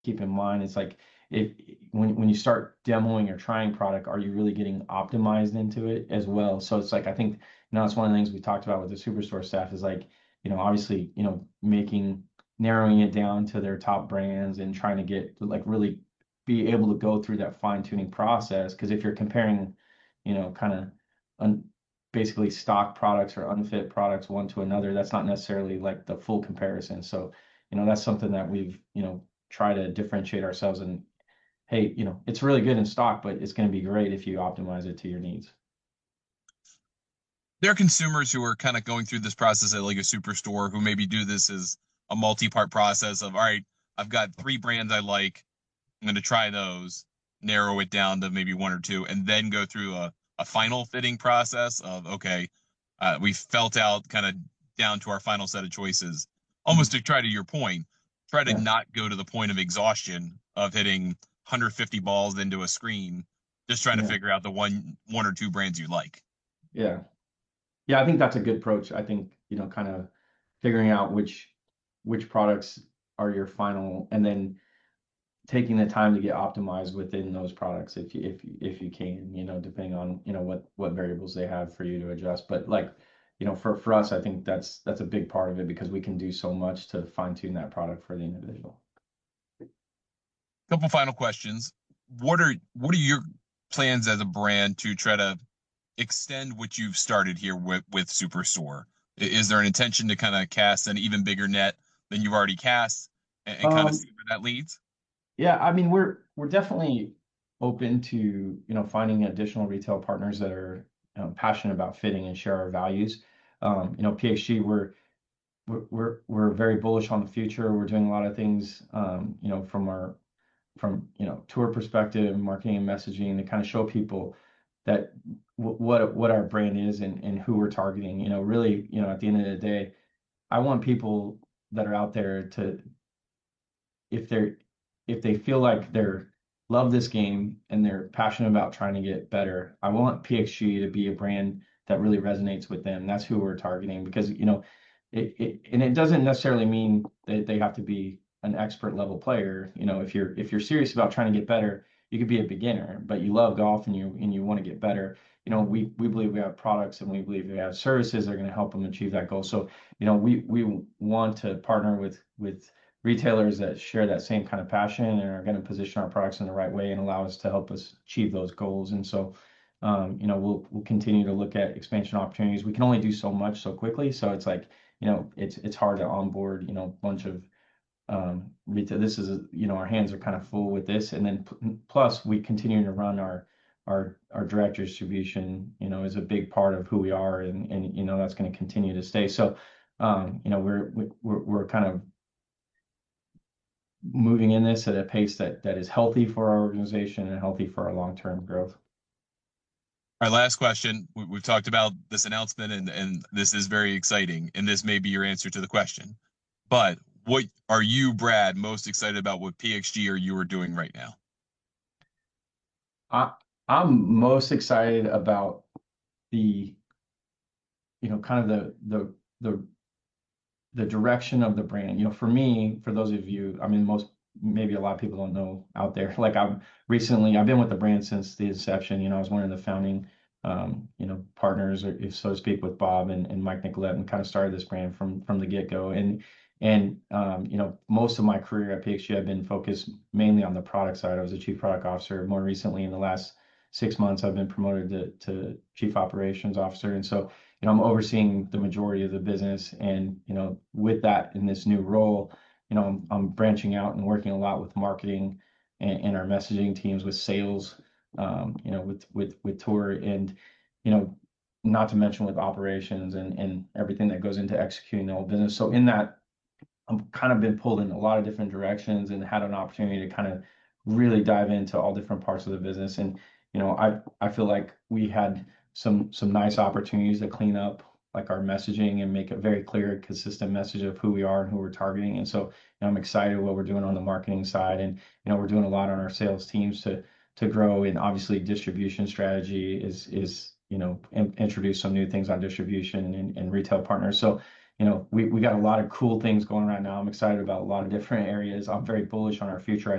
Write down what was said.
keep in mind is like if when you start demoing or trying product, are you really getting optimized into it as well? So it's like I think it's one of the things we talked about with the Superstore staff is like, obviously, making narrowing it down to their top brands and trying to get like really be able to go through that fine tuning process. Because if you're comparing, kind of basically stock products or unfit products one to another, that's not necessarily like the full comparison. So, that's something that we've, try to differentiate ourselves and hey, it's really good in stock, but it's going to be great if you optimize it to your needs. There are consumers who are kind of going through this process at like a superstore who maybe do this as a multi-part process of, all right, I've got three brands I like. I'm going to try those, narrow it down to maybe one or two, and then go through a final fitting process of, okay, we felt out kind of down to our final set of choices, almost Mhm. to try to your point, try to Yeah. not go to the point of exhaustion of hitting 150 balls into a screen, just trying to Yeah. figure out the one or two brands you like. Yeah. Yeah. I think that's a good approach. I think, kind of figuring out which products are your final and then taking the time to get optimized within those products if you can, depending on, what variables they have for you to adjust. But like, for us, I think that's a big part of it because we can do so much to fine tune that product for the individual. Couple final questions. What are your plans as a brand to try to extend what you've started here with Superstore? Is there an intention to kind of cast an even bigger net than you've already cast and kind of Um, see where that leads? yeah, I mean, we're definitely open to, finding additional retail partners that are, passionate about fitting and share our values. PXG, we're very bullish on the future. We're doing a lot of things, from tour perspective, marketing and messaging to kind of show people that what our brand is and who we're targeting. Really, at the end of the day, I want people that are out there to if they're if they feel like they're love this game and they're passionate about trying to get better, I want PXG to be a brand that really resonates with them. That's who we're targeting because and it doesn't necessarily mean that they have to be an expert level player. If you're serious about trying to get better, you could be a beginner, but you love golf and you want to get better. We believe we have products and we believe we have services that are going to help them achieve that goal. So, we want to partner with retailers that share that same kind of passion and are going to position our products in the right way and allow us to help us achieve those goals. And so, we'll continue to look at expansion opportunities. We can only do so much so quickly, so it's like it's hard to onboard a bunch of retail. This is our hands are kind of full with this, and then plus we continue to run our direct distribution. Is a big part of who we are, and that's going to continue to stay. So, we're kind of moving in this at a pace that is healthy for our organization and healthy for our long-term growth. Our last question. We've talked about this announcement, and this is very exciting, and this may be your answer to the question. But what are you, Brad, most excited about what PXG or you are doing right now? I I'm most excited about the kind of the direction of the brand. For me, for those of you, I mean, maybe a lot of people don't know out there. Like I've been with the brand since the inception. I was one of the founding, partners, or if so to speak, with Bob and Mike Nicolette, and kind of started this brand from the get go. And most of my career at PXG, I've been focused mainly on the product side. I was a chief product officer. More recently, in the last 6 months, I've been promoted to chief operations officer. And so, I'm overseeing the majority of the business. And, with that in this new role, I'm branching out and working a lot with marketing and our messaging teams with sales, with tour and, you know, not to mention with operations and everything that goes into executing the whole business. So in that, I'm kind of been pulled in a lot of different directions and had an opportunity to kind of really dive into all different parts of the business. And I feel like we had some nice opportunities to clean up like our messaging and make a very clear, consistent message of who we are and who we're targeting. And so I'm excited what we're doing on the marketing side, and we're doing a lot on our sales teams to grow. And obviously, distribution strategy is introduce some new things on distribution and retail partners. So you know, we got a lot of cool things going right now. I'm excited about a lot of different areas. I'm very bullish on our future.